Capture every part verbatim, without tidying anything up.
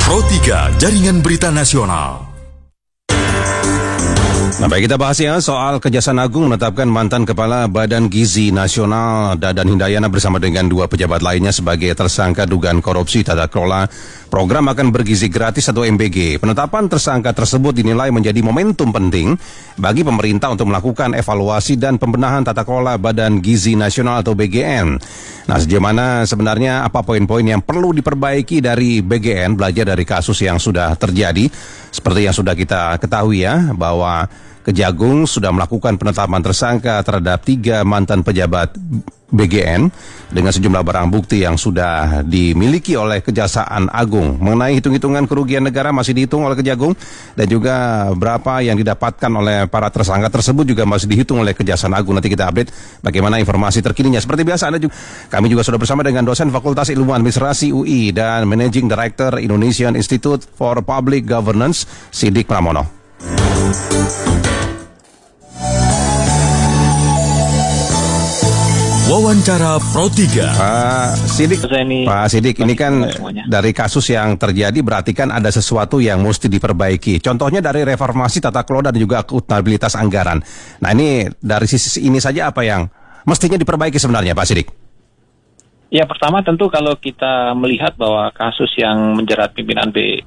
Pro tiga, Jaringan Berita Nasional. Nah, baik, kita bahas ya soal Kejaksaan Agung menetapkan mantan Kepala Badan Gizi Nasional Dadan Hindayana bersama dengan dua pejabat lainnya sebagai tersangka dugaan korupsi tata kelola program makan bergizi gratis atau M B G. Penetapan tersangka tersebut dinilai menjadi momentum penting bagi pemerintah untuk melakukan evaluasi dan pembenahan tata kelola Badan Gizi Nasional atau B G N. Nah, sejauh mana sebenarnya apa poin-poin yang perlu diperbaiki dari B G N, belajar dari kasus yang sudah terjadi, seperti yang sudah kita ketahui ya, bahwa Kejagung sudah melakukan penetapan tersangka terhadap tiga mantan pejabat B G N dengan sejumlah barang bukti yang sudah dimiliki oleh Kejaksaan Agung. Mengenai hitung-hitungan kerugian negara masih dihitung oleh Kejagung, dan juga berapa yang didapatkan oleh para tersangka tersebut juga masih dihitung oleh Kejaksaan Agung. Nanti kita update bagaimana informasi terkininya. Seperti biasa, Anda juga, kami juga sudah bersama dengan dosen Fakultas Ilmu Administrasi U I dan Managing Director Indonesian Institute for Public Governance, Siddik Pramono. Wawancara Pro tiga. Pak Siddik, Pak Siddik, ini kan dari kasus yang terjadi berarti kan ada sesuatu yang mesti diperbaiki. Contohnya dari reformasi tata kelola dan juga akuntabilitas anggaran. Nah, ini dari sisi ini saja apa yang mestinya diperbaiki sebenarnya, Pak Siddik? Ya, pertama tentu kalau kita melihat bahwa kasus yang menjerat pimpinan B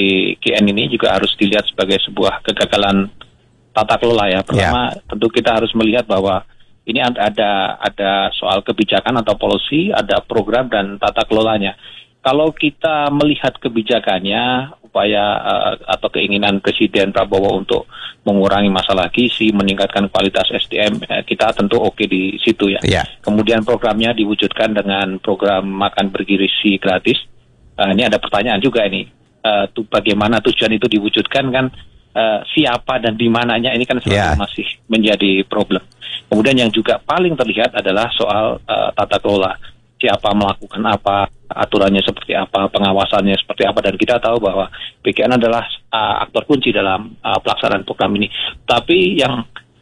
G N ini juga harus dilihat sebagai sebuah kegagalan tata kelola ya. Pertama ya, tentu kita harus melihat bahwa ini ada ada soal kebijakan atau policy, ada program dan tata kelolanya. Kalau kita melihat kebijakannya, upaya uh, atau keinginan Presiden Prabowo untuk mengurangi masalah gizi, meningkatkan kualitas S D M, uh, kita tentu oke di situ ya. Yeah. Kemudian programnya diwujudkan dengan program makan bergizi gratis. Uh, ini ada pertanyaan juga ini, uh, tuh bagaimana tujuan itu diwujudkan kan? Uh, siapa dan di mananya ini kan selalu yeah. masih menjadi problem. Kemudian yang juga paling terlihat adalah soal uh, tata kelola. Siapa melakukan apa, aturannya seperti apa, pengawasannya seperti apa, dan kita tahu bahwa B G N adalah uh, aktor kunci dalam uh, pelaksanaan program ini. Tapi yang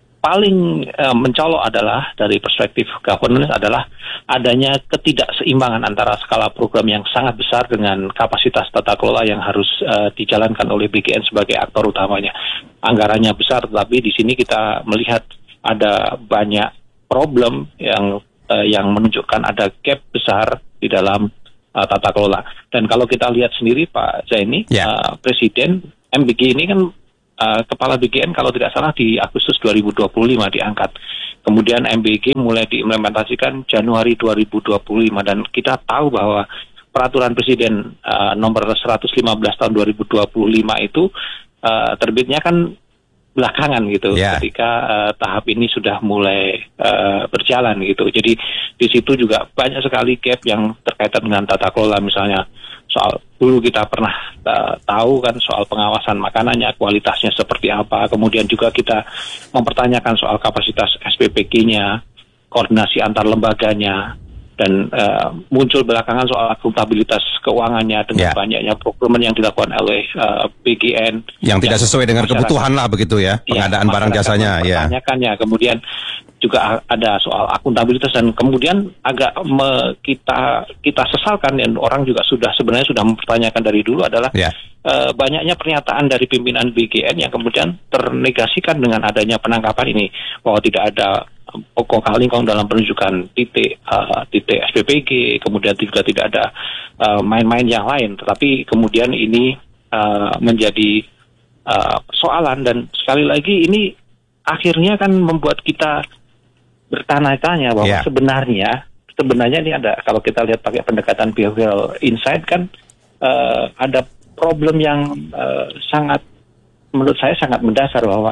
paling uh, mencolok adalah dari perspektif governance adalah adanya ketidakseimbangan antara skala program yang sangat besar dengan kapasitas tata kelola yang harus uh, dijalankan oleh B G N sebagai aktor utamanya. Anggarannya besar, tetapi di sini kita melihat ada banyak problem yang uh, yang menunjukkan ada gap besar di dalam uh, tata kelola. Dan kalau kita lihat sendiri Pak Zaini, yeah. uh, Presiden M B G ini kan uh, Kepala B G N kalau tidak salah di Agustus dua ribu dua puluh lima diangkat. Kemudian M B G mulai diimplementasikan Januari dua ribu dua puluh lima, dan kita tahu bahwa Peraturan Presiden uh, nomor seratus lima belas tahun dua ribu dua puluh lima itu uh, terbitnya kan belakangan gitu, yeah. ketika uh, tahap ini sudah mulai uh, berjalan gitu. Jadi di situ juga banyak sekali gap yang terkaitan dengan tata kelola, misalnya soal dulu kita pernah uh, tahu kan soal pengawasan makanannya, kualitasnya seperti apa. Kemudian juga kita mempertanyakan soal kapasitas S P P G-nya, koordinasi antar lembaganya, dan uh, muncul belakangan soal akuntabilitas keuangannya dengan yeah. banyaknya program yang dilakukan oleh uh, B G N yang tidak sesuai dengan kebutuhan lah begitu ya, pengadaan ya, barang jasanya ya. Pertanyakannya kemudian juga ada soal akuntabilitas, dan kemudian agak me, kita kita sesalkan dan orang juga sudah sebenarnya sudah mempertanyakan dari dulu adalah yeah. uh, banyaknya pernyataan dari pimpinan B G N yang kemudian ternegasikan dengan adanya penangkapan ini, bahwa tidak ada pokok kali kong dalam penunjukan titik uh, titik S P P G, kemudian juga tidak ada uh, main-main yang lain. Tetapi kemudian ini uh, menjadi uh, soalan, dan sekali lagi ini akhirnya kan membuat kita bertanya-tanya bahwa yeah. sebenarnya sebenarnya ini ada, kalau kita lihat pakai pendekatan behavioral insight kan uh, ada problem yang uh, sangat menurut saya sangat mendasar, bahwa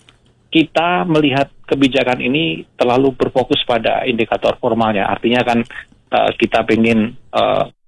kita melihat kebijakan ini terlalu berfokus pada indikator formalnya. Artinya kan uh, kita ingin uh,